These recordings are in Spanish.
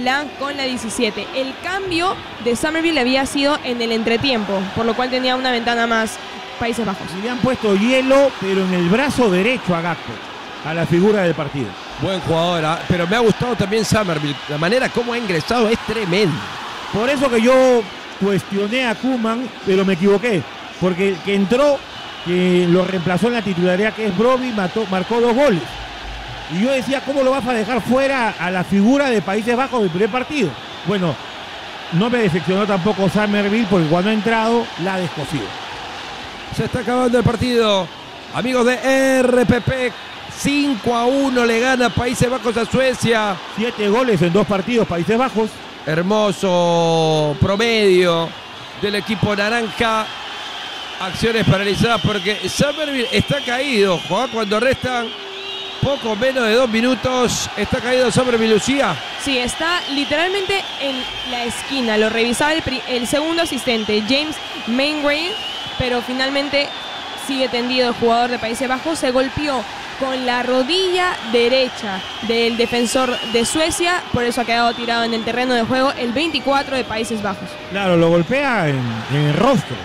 Lang con la 17. El cambio de Summerville había sido en el entretiempo, por lo cual tenía una ventana más Países Bajos. Y le han puesto hielo, pero en el brazo derecho a Gakpo, a la figura del partido. Buen jugador, pero me ha gustado también Summerville. La manera como ha ingresado es tremenda. Por eso que yo cuestioné a Koeman, pero me equivoqué. Porque el que entró, que lo reemplazó en la titularidad, que es Brobbey, marcó 2 goles. Y yo decía, ¿cómo lo vas a dejar fuera a la figura de Países Bajos del primer partido? Bueno, no me decepcionó tampoco Summerville, porque cuando ha entrado, la ha descosido. Se está acabando el partido. Amigos de RPP, 5-1 le gana Países Bajos a Suecia. 7 goles en 2 partidos, Países Bajos. Hermoso promedio del equipo naranja. Acciones paralizadas porque Summerville está caído. Juega cuando restan poco menos de 2 minutos. Está caído Summerville, Lucía. Sí, está literalmente en la esquina. Lo revisaba el segundo asistente, James Mainwaring, pero finalmente sigue tendido el jugador de Países Bajos. Se golpeó con la rodilla derecha del defensor de Suecia, por eso ha quedado tirado en el terreno de juego el 24 de Países Bajos. Claro, lo golpea en el rostro.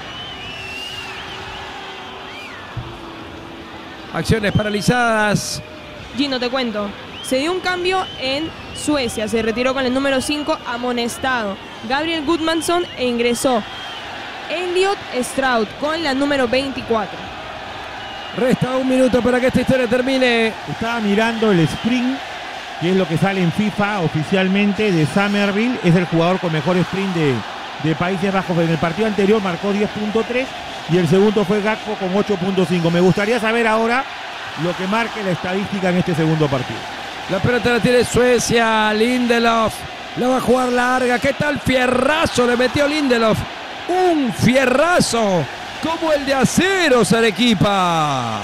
Acciones paralizadas. Gino, te cuento. Se dio un cambio en Suecia. Se retiró con el número 5 amonestado Gabriel Gudmundsson e ingresó Elliot Stroud con la número 24. Resta 1 minuto para que esta historia termine. Estaba mirando el sprint, que es lo que sale en FIFA oficialmente de Summerville. Es el jugador con mejor sprint de Países Bajos. En el partido anterior marcó 10.3 y el segundo fue Gakpo con 8.5. Me gustaría saber ahora lo que marque la estadística en este segundo partido. La pelota la tiene Suecia. Lindelof la va a jugar larga. ¿Qué tal fierrazo le metió Lindelof? Un fierrazo como el de Aceros Arequipa.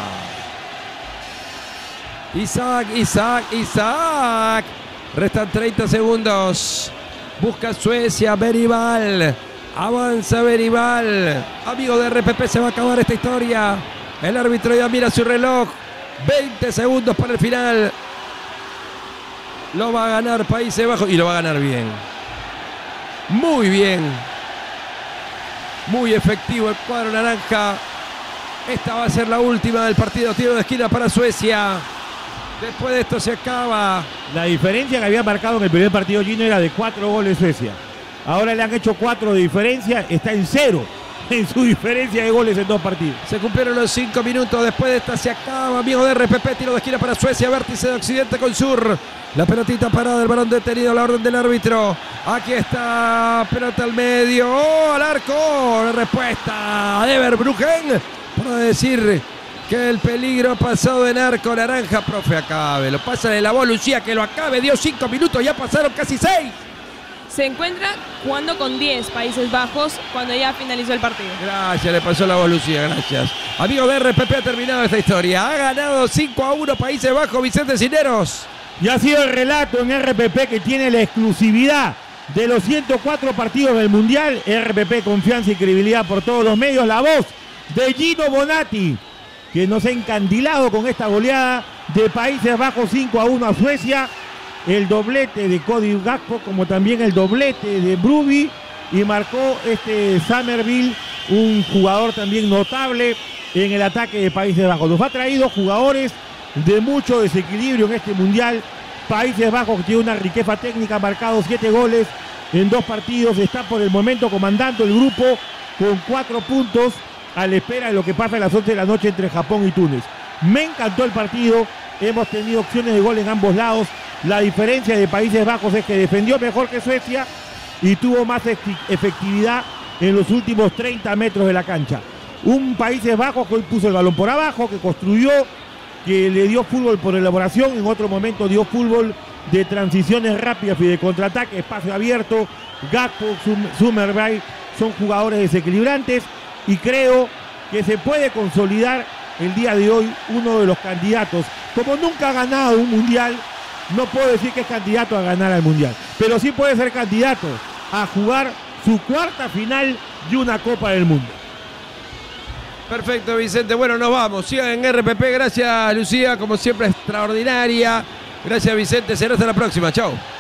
Isaac. Restan 30 segundos. Busca Suecia, Berival. Avanza Berival. Amigo de RPP, se va a acabar esta historia. El árbitro ya mira su reloj. 20 segundos para el final. Lo va a ganar Países Bajos y lo va a ganar bien. Muy bien. Muy efectivo el cuadro naranja. Esta va a ser la última del partido. Tiro de esquina para Suecia. Después de esto se acaba. La diferencia que había marcado en el primer partido Gino era de 4 goles Suecia. Ahora le han hecho 4 de diferencia. Está en 0 en su diferencia de goles en 2 partidos. Se cumplieron los 5 minutos. Después de esta se acaba. Amigo de RPP, tiro de esquina para Suecia. Vértice de occidente con sur. La pelotita parada, el balón detenido, la orden del árbitro. Aquí está, pelota al medio, al arco. La respuesta de Verbruggen para decir que el peligro ha pasado en arco naranja. Profe, acabe, lo pasa de la voz Lucía, que lo acabe. Dio 5 minutos, ya pasaron casi 6. Se encuentra jugando con 10 Países Bajos cuando ya finalizó el partido. Gracias, le pasó la voz Lucía, gracias. Amigo de RPP, ha terminado esta historia. Ha ganado 5-1 Países Bajos, Vicente Cineros. Y ha sido el relato en RPP que tiene la exclusividad de los 104 partidos del Mundial. RPP, confianza y credibilidad por todos los medios. La voz de Gino Bonatti, que nos ha encandilado con esta goleada de Países Bajos 5-1 a Suecia. El doblete de Cody Gakpo, como también el doblete de Brobbey. Y marcó Summerville, un jugador también notable en el ataque de Países Bajos. Nos ha traído jugadores de mucho desequilibrio en este Mundial. Países Bajos, que tiene una riqueza técnica, ha marcado 7 goles en 2 partidos. Está por el momento comandando el grupo con 4 puntos a la espera de lo que pasa a las 11 de la noche entre Japón y Túnez. Me encantó el partido. Hemos tenido opciones de gol en ambos lados. La diferencia de Países Bajos es que defendió mejor que Suecia y tuvo más efectividad en los últimos 30 metros de la cancha. Un Países Bajos que hoy puso el balón por abajo, que construyó, que le dio fútbol por elaboración, en otro momento dio fútbol de transiciones rápidas y de contraataque, espacio abierto. Gakpo, Summerville son jugadores desequilibrantes y creo que se puede consolidar el día de hoy uno de los candidatos. Como nunca ha ganado un Mundial, no puedo decir que es candidato a ganar al Mundial, pero sí puede ser candidato a jugar su 4ª final de una Copa del Mundo. Perfecto, Vicente. Bueno, nos vamos. Sigan en RPP. Gracias, Lucía. Como siempre, extraordinaria. Gracias, Vicente. Será hasta la próxima. Chao.